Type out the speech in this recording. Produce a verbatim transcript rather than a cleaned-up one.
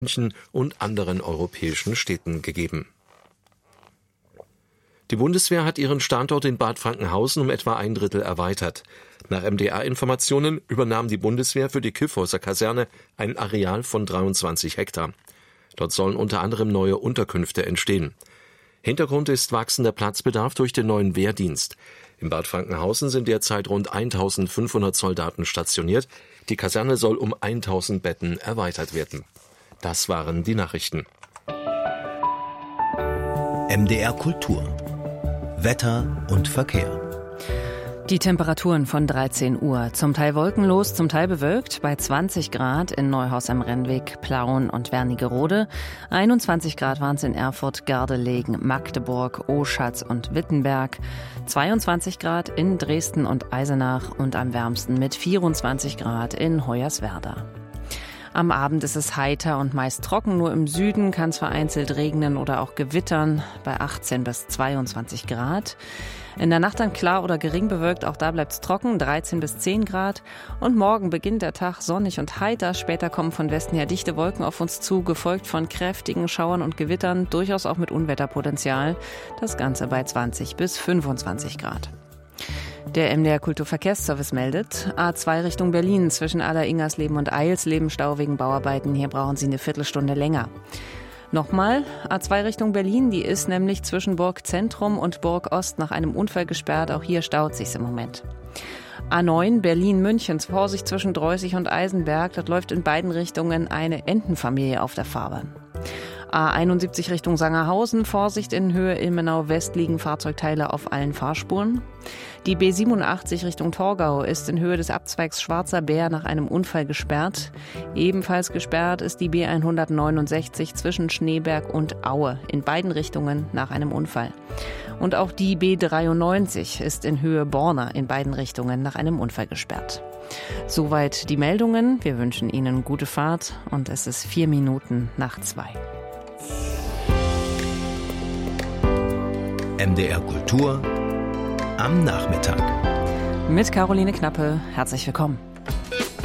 München und anderen europäischen Städten gegeben. Die Bundeswehr hat ihren Standort in Bad Frankenhausen um etwa ein Drittel erweitert. Nach M D R-Informationen übernahm die Bundeswehr für die Kyffhäuser Kaserne ein Areal von dreiundzwanzig Hektar. Dort sollen unter anderem neue Unterkünfte entstehen. Hintergrund ist wachsender Platzbedarf durch den neuen Wehrdienst. In Bad Frankenhausen sind derzeit rund eintausendfünfhundert Soldaten stationiert. Die Kaserne soll um tausend Betten erweitert werden. Das waren die Nachrichten. M D R Kultur. Wetter und Verkehr. Die Temperaturen von dreizehn Uhr. Zum Teil wolkenlos, zum Teil bewölkt. Bei zwanzig Grad in Neuhaus am Rennweg, Plauen und Wernigerode. einundzwanzig Grad waren es in Erfurt, Gardelegen, Magdeburg, Oschatz und Wittenberg. zweiundzwanzig Grad in Dresden und Eisenach und am wärmsten mit vierundzwanzig Grad in Hoyerswerda. Am Abend ist es heiter und meist trocken. Nur im Süden kann es vereinzelt regnen oder auch gewittern bei achtzehn bis zweiundzwanzig Grad. In der Nacht dann klar oder gering bewölkt, auch da bleibt es trocken, dreizehn bis zehn Grad. Und morgen beginnt der Tag sonnig und heiter. Später kommen von Westen her dichte Wolken auf uns zu, gefolgt von kräftigen Schauern und Gewittern, durchaus auch mit Unwetterpotenzial. Das Ganze bei zwanzig bis fünfundzwanzig Grad. Der M D R Kulturverkehrsservice meldet, A zwei Richtung Berlin zwischen Aller-Ingersleben und Eilsleben Stau wegen Bauarbeiten. Hier brauchen Sie eine Viertelstunde länger. Nochmal, A zwei Richtung Berlin, die ist nämlich zwischen Burg Zentrum und Burg Ost nach einem Unfall gesperrt. Auch hier staut sich's im Moment. A neun Berlin-München, Vorsicht zwischen Dreußig und Eisenberg. Dort läuft in beiden Richtungen eine Entenfamilie auf der Fahrbahn. A einundsiebzig Richtung Sangerhausen, Vorsicht in Höhe Ilmenau West liegen Fahrzeugteile auf allen Fahrspuren. Die B siebenundachtzig Richtung Torgau ist in Höhe des Abzweigs Schwarzer Bär nach einem Unfall gesperrt. Ebenfalls gesperrt ist die B hundertneunundsechzig zwischen Schneeberg und Aue, in beiden Richtungen nach einem Unfall. Und auch die B dreiundneunzig ist in Höhe Borna in beiden Richtungen nach einem Unfall gesperrt. Soweit die Meldungen. Wir wünschen Ihnen gute Fahrt und es ist vier Minuten nach zwei. M D R Kultur am Nachmittag. Mit Caroline Knappe. Herzlich willkommen.